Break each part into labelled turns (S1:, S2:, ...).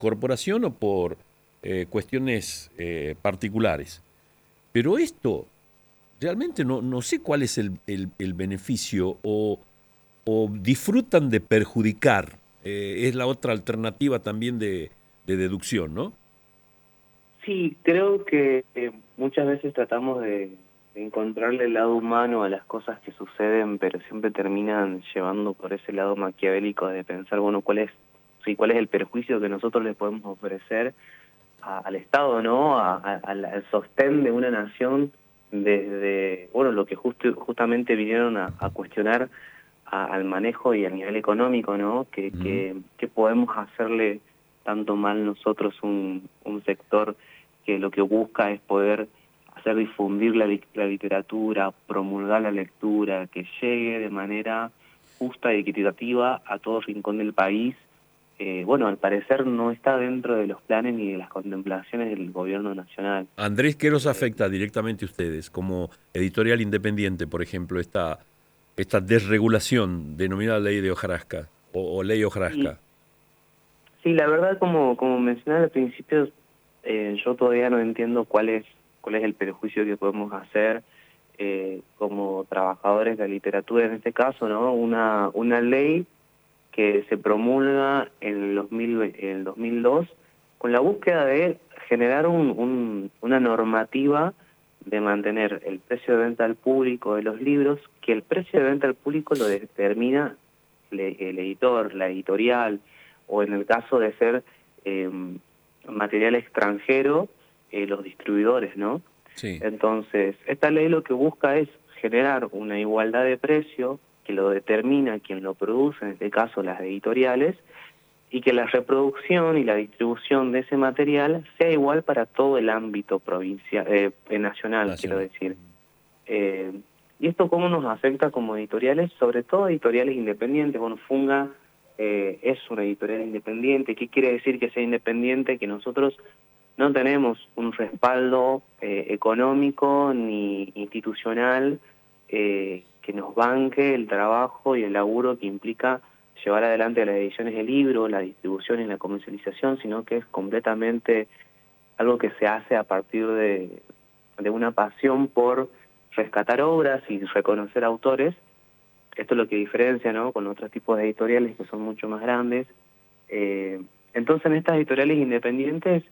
S1: corporación o por cuestiones particulares. Pero esto, realmente no sé cuál es el beneficio o disfrutan de perjudicar. Es la otra alternativa también de deducción, ¿no?
S2: Sí, creo que muchas veces tratamos de encontrarle el lado humano a las cosas que suceden, pero siempre terminan llevando por ese lado maquiavélico de pensar, bueno, cuál es el perjuicio que nosotros le podemos ofrecer al Estado, ¿no? Al sostén de una nación desde, bueno, lo que justamente vinieron a cuestionar al manejo y al nivel económico, ¿no?
S1: Mm.
S2: Que podemos hacerle tanto mal nosotros un sector que lo que busca es poder hacer difundir la literatura, promulgar la lectura, que llegue de manera justa y equitativa a todo rincón del país. Bueno, al parecer no está dentro de los planes ni de las contemplaciones del gobierno nacional.
S1: Andrés, ¿qué los
S2: Eh,
S1: afecta directamente a ustedes como editorial independiente, por ejemplo, esta desregulación denominada ley de hojarasca o ley
S2: y
S1: hojarasca?
S2: sí, la verdad, como mencionaba al principio, yo todavía no entiendo cuál es el perjuicio que podemos hacer como trabajadores de la literatura en este caso, ¿no? Una ley que se promulga en el 2002 con la búsqueda de generar una normativa de mantener el precio de venta al público de los libros, que el precio de venta al público lo determina el editor, la editorial, o en el caso de ser eh, material extranjero, los distribuidores, ¿no?
S1: Sí.
S2: Entonces, esta ley lo que busca es generar una igualdad de precio que lo determina quien lo produce, en este caso las editoriales, y que la reproducción y la distribución de ese material sea igual para todo el ámbito provincial, nacional, quiero
S1: Nacional.
S2: decir. Eh, ¿Y esto cómo nos afecta como editoriales? Sobre todo editoriales independientes. Bueno, Funga es una editorial independiente. ¿Qué quiere decir que sea independiente? Que nosotros no tenemos un respaldo económico ni institucional que nos banque el trabajo y el laburo que implica llevar adelante las ediciones de libro, la distribución y la comercialización, sino que es completamente algo que se hace a partir de una pasión por rescatar obras y reconocer autores. Esto es lo que diferencia, ¿no?, con otros tipos de editoriales que son mucho más grandes. Entonces, en estas editoriales independientes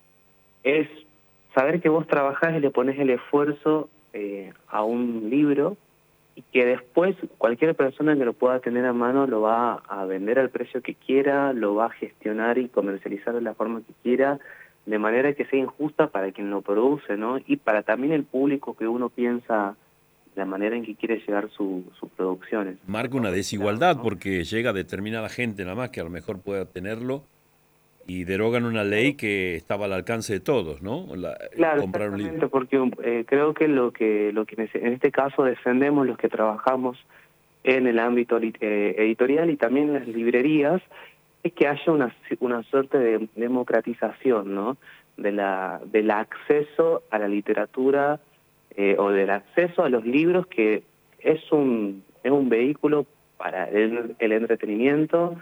S2: es saber que vos trabajás y le pones el esfuerzo a un libro y que después cualquier persona que lo pueda tener a mano lo va a vender al precio que quiera, lo va a gestionar y comercializar de la forma que quiera, de manera que sea injusta para quien lo produce, ¿no? Y para también el público que uno piensa, la manera en que quiere llegar sus producciones.
S1: Marca
S2: Va
S1: una
S2: por ese lado,
S1: desigualdad
S2: ¿no?
S1: porque llega a determinada gente nada más que a lo mejor pueda tenerlo y derogan una ley
S2: Claro,
S1: que estaba al alcance de todos, ¿no?
S2: claro,
S1: Comprar un libro.
S2: exactamente, porque creo que lo que en este caso defendemos los que trabajamos en el ámbito editorial y también en las librerías, es que haya una suerte de democratización, ¿no?, del acceso a la literatura o del acceso a los libros, que es un vehículo para el entretenimiento,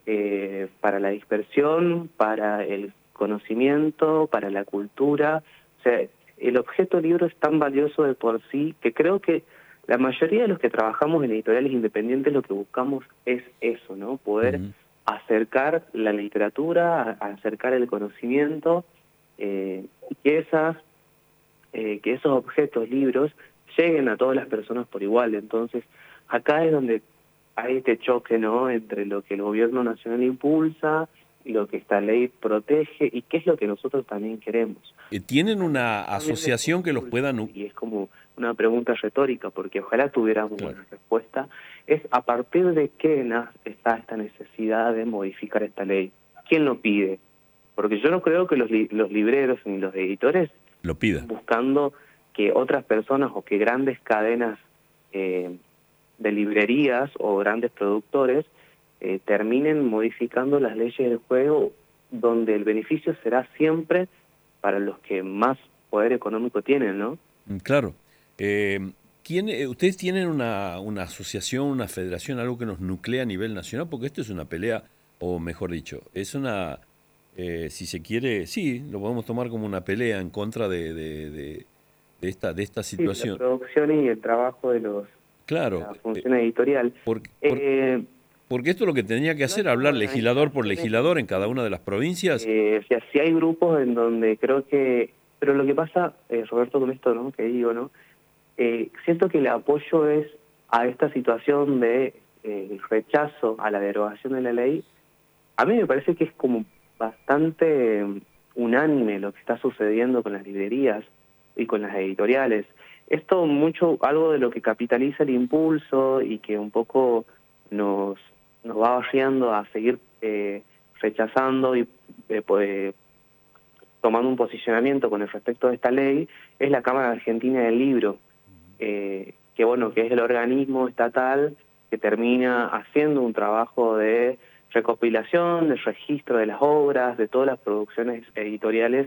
S2: para la dispersión, para el conocimiento, para la cultura. O sea, el objeto libro es tan valioso de por sí que creo que la mayoría de los que trabajamos en editoriales independientes lo que buscamos es eso, ¿no? Poder
S1: Ujú.
S2: acercar la literatura, acercar el conocimiento, y que esos objetos, libros, lleguen a todas las personas por igual. Entonces, acá es donde hay este choque, ¿no?, entre lo que el gobierno nacional impulsa y lo que esta ley protege, y qué es lo que nosotros también queremos.
S1: ¿Tienen
S2: Acá
S1: una
S2: también les
S1: asociación que los
S2: consulto,
S1: puedan...
S2: y es como una pregunta retórica, porque ojalá tuviéramos
S1: Claro.
S2: una respuesta, es a partir de qué está esta necesidad de modificar esta ley. ¿Quién lo pide? Porque yo no creo que los libreros ni los editores
S1: Lo
S2: estén
S1: pida.
S2: buscando que otras personas o que grandes cadenas eh, de librerías o grandes productores terminen modificando las leyes del juego, donde el beneficio será siempre para los que más poder económico tienen, ¿no?
S1: Claro. ¿Ustedes tienen una asociación, una federación, algo que nos nuclea a nivel nacional? Porque esto es una pelea, o mejor dicho, es una si se quiere, sí, lo podemos tomar como una pelea en contra de esta
S2: Sí, la
S1: situación.
S2: producción y el trabajo de
S1: Claro,
S2: la función editorial.
S1: porque,
S2: Eh,
S1: porque esto es lo que tenía que
S2: no
S1: hacer,
S2: estas
S1: hablar legislador por
S2: organizaciones,
S1: legislador en cada una de las provincias.
S2: o sea, sí hay grupos en donde creo que, pero lo que pasa, Roberto, con esto, ¿no? Que digo, ¿no? Siento que el apoyo es a esta situación de el rechazo a la derogación de la ley. A mí me parece que es como bastante unánime lo que está sucediendo con las librerías y con las editoriales. Esto mucho, algo de lo que capitaliza el impulso y que un poco nos va barriendo a seguir rechazando y tomando un posicionamiento con el respecto de esta ley, es la Cámara Argentina del Libro, que bueno, que es el organismo estatal que termina haciendo un trabajo de recopilación, de registro de las obras, de todas las producciones editoriales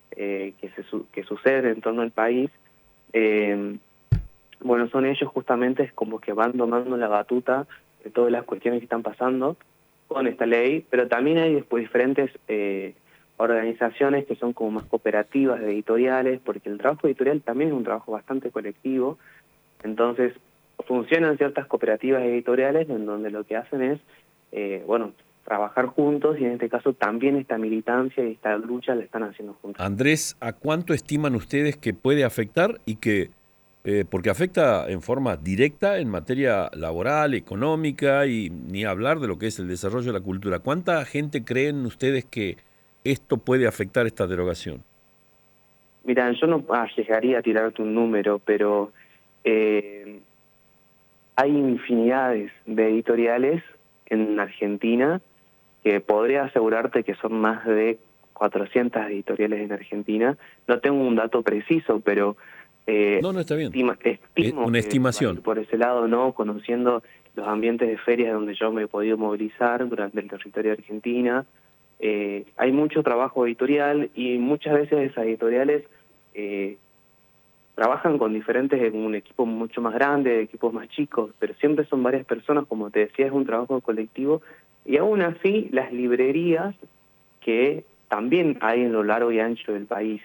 S2: que suceden en torno al país. Eh, bueno, son ellos justamente como que van tomando la batuta de todas las cuestiones que están pasando con esta ley, pero también hay después diferentes organizaciones que son como más cooperativas de editoriales, porque el trabajo editorial también es un trabajo bastante colectivo. Entonces funcionan ciertas cooperativas editoriales en donde lo que hacen es, bueno, trabajar juntos, y en este caso también esta militancia y esta lucha la están haciendo juntos.
S1: Andrés, ¿a cuánto estiman ustedes que puede afectar y que, porque afecta en forma directa en materia laboral, económica y ni hablar de lo que es el desarrollo de la cultura? ¿Cuánta gente creen ustedes que esto puede afectar esta derogación?
S2: Mira, yo no arriesgaría a tirarte un número, pero eh, hay infinidades de editoriales en Argentina que podría asegurarte que son más de 400 editoriales en Argentina. No tengo un dato preciso, pero
S1: No, no está bien. Es
S2: estimo
S1: una
S2: que va a ir
S1: estimación.
S2: por ese lado, ¿no? Conociendo los ambientes de ferias donde yo me he podido movilizar durante el territorio de Argentina. Hay mucho trabajo editorial y muchas veces esas editoriales eh, trabajan con diferentes, un equipo mucho más grande, equipos más chicos, pero siempre son varias personas, como te decía, es un trabajo colectivo. Y aún así, las librerías, que también hay en lo largo y ancho del país,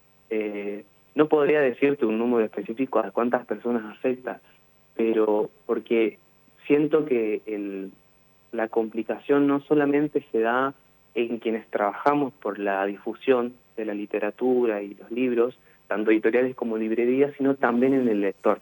S2: no podría decirte un número específico a cuántas personas afecta, pero porque siento que la complicación no solamente se da en quienes trabajamos por la difusión de la literatura y los libros, tanto editoriales como librerías, sino también en el lector.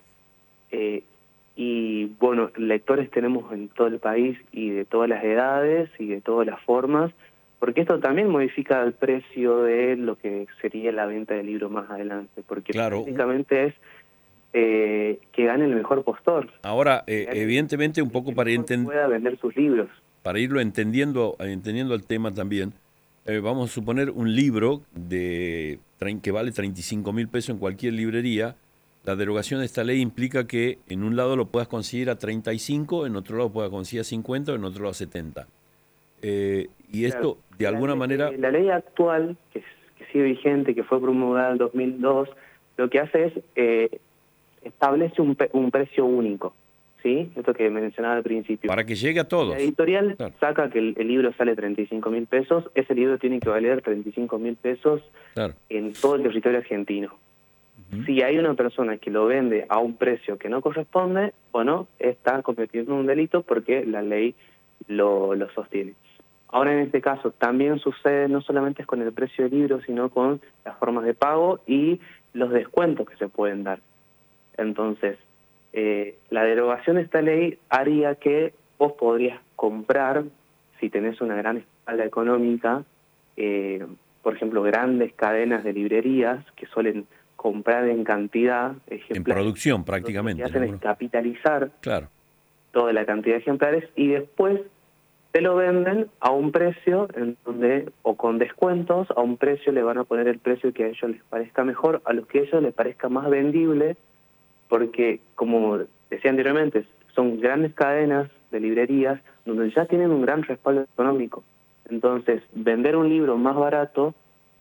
S2: Y bueno, lectores tenemos en todo el país y de todas las edades y de todas las formas, porque esto también modifica el precio de lo que sería la venta del libro más adelante, porque
S1: Claro.
S2: prácticamente es que gane el mejor postor,
S1: Ahora,
S2: que gane
S1: evidentemente, un
S2: el
S1: poco
S2: que mejor pueda vender sus libros.
S1: para irlo entendiendo el tema también, vamos a suponer un libro que vale 35.000 pesos en cualquier librería. La derogación de esta ley implica que en un lado lo puedas conseguir a 35, en otro lado lo puedas conseguir a 50 o en otro lado a 70. Y
S2: Claro,
S1: esto, de alguna manera,
S2: la ley actual, que sigue vigente, que fue promulgada en 2002, lo que hace es establece un precio único, ¿sí? Esto que mencionaba al principio.
S1: para que llegue a
S2: Si la
S1: todos.
S2: editorial
S1: Claro,
S2: saca que el libro sale 35.000 pesos, ese libro tiene que valer 35.000 pesos
S1: claro.
S2: en todo el territorio argentino.
S1: Ujú.
S2: Si hay una persona que lo vende a un precio que no corresponde, bueno, está cometiendo un delito porque la ley lo sostiene. Ahora, en este caso, también sucede no solamente con el precio del libro, sino con las formas de pago y los descuentos que se pueden dar. Entonces, la derogación de esta ley haría que vos podrías comprar, si tenés una gran espalda económica, por ejemplo, grandes cadenas de librerías que suelen comprar en cantidad
S1: En
S2: ejemplares.
S1: producción
S2: Entonces, lo que
S1: prácticamente, en
S2: hacen es
S1: algunos.
S2: capitalizar
S1: Claro.
S2: toda la cantidad de ejemplares y después te lo venden a un precio en donde, o con descuentos, a un precio le van a poner el precio que a ellos les parezca mejor, a los que a ellos les parezca más vendible, porque, como decía anteriormente, son grandes cadenas de librerías donde ya tienen un gran respaldo económico. Entonces, vender un libro más barato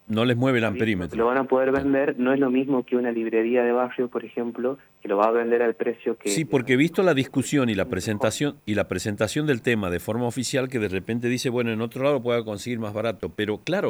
S1: No les mueve el
S2: ¿sí? Lo
S1: amperímetro.
S2: van a poder vender, no es lo mismo que una librería de barrio, por ejemplo, que lo va a vender al precio que...
S1: Sí, porque he visto la discusión y la presentación del tema de forma oficial, que de repente dice, bueno, en otro lado pueda conseguir más barato, pero claro,